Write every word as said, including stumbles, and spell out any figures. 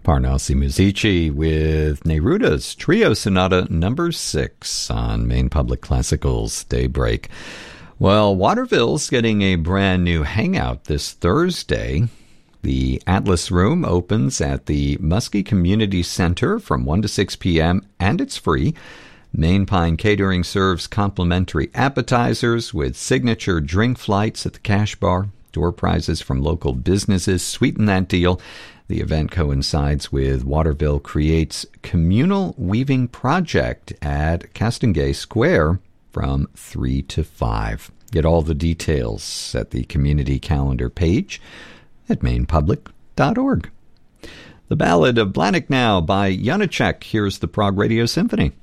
Parnassi Musici with Neruda's Trio Sonata number six on Maine Public Classical's Daybreak. Well, Waterville's getting a brand new hangout this Thursday. The Atlas Room opens at the Muskie Community Center from one to six p.m. and it's free. Maine Pine Catering serves complimentary appetizers with signature drink flights at the Cash Bar. Door prizes from local businesses sweeten that deal. The event coincides with Waterville Creates Communal Weaving Project at Castengay Square from three to five. Get all the details at the community calendar page at maine public dot org. The Ballad of Blanagh now by Janacek. Here's the Prague Radio Symphony.